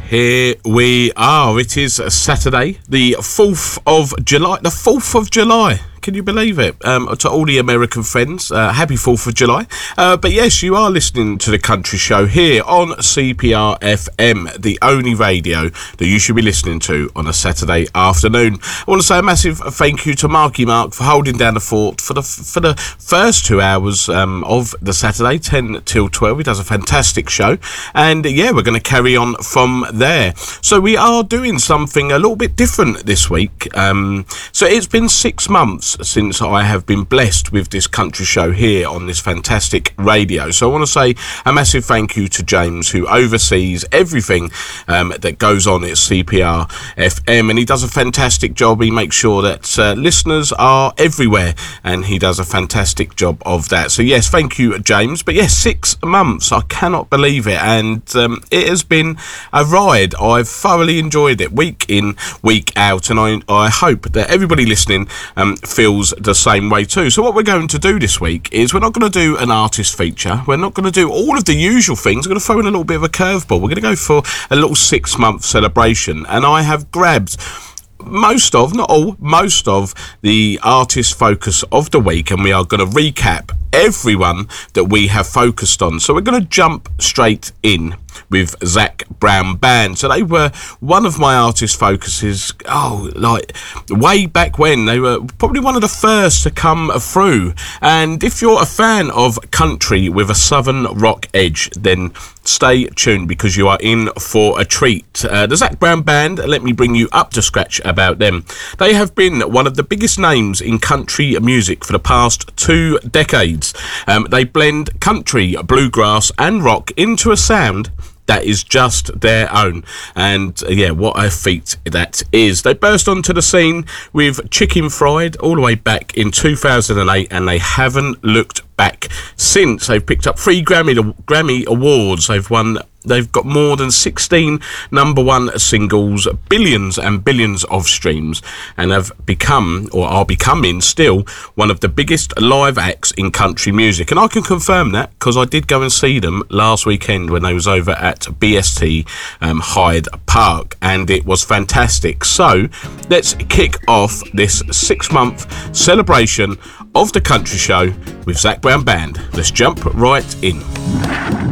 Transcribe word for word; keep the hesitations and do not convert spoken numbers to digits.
Here we are. It is Saturday, the fourth of July. The fourth of July. Can you believe it? Um, to all the American friends, uh, happy fourth of July. Uh, but yes, you are listening to The Country Show here on C P R F M, the only radio that you should be listening to on a Saturday afternoon. I want to say a massive thank you to Marky Mark for holding down the fort for the for the first two hours um, of the Saturday, ten till twelve. He does a fantastic show. And yeah, we're going to carry on from there. So we are doing something a little bit different this week. Um, so it's been six months since I have been blessed with this country show here on this fantastic radio. So I want to say a massive thank you to James, who oversees everything um, that goes on at C P R F M, and he does a fantastic job. He makes sure that uh, listeners are everywhere, and he does a fantastic job of that. So yes, thank you, James. But yes, six months, I cannot believe it, and um, it has been a ride. I've thoroughly enjoyed it, week in, week out, and I, I hope that everybody listening um, feels the same way too. So what we're going to do this week is we're not going to do an artist feature. We're not going to do all of the usual things. We're going to throw in a little bit of a curveball. We're going to go for a little six month celebration, and I have grabbed most of, not all, most of the artist focus of the week, and we are going to recap everyone that we have focused on. So we're going to jump straight in with Zac Brown Band. So they were one of my artist focuses, oh, like way back when. They were probably one of the first to come through. And if you're a fan of country with a southern rock edge, then stay tuned, because you are in for a treat. Uh, the Zac Brown Band, let me bring you up to scratch about them. They have been one of the biggest names in country music for the past two decades. Um, they blend country, bluegrass and rock into a sound that is just their own. And uh, yeah, what a feat that is. They burst onto the scene with Chicken Fried all the way back in two thousand eight, and they haven't looked back since. They've picked up three Grammy Grammy awards. They've won They've got more than sixteen number one singles, billions and billions of streams, and have become, or are becoming still, one of the biggest live acts in country music. And I can confirm that, because I did go and see them last weekend when they was over at B S T um, Hyde Park, and it was fantastic. So let's kick off this six-month celebration of the country show with Zac Brown Band. Let's jump right in.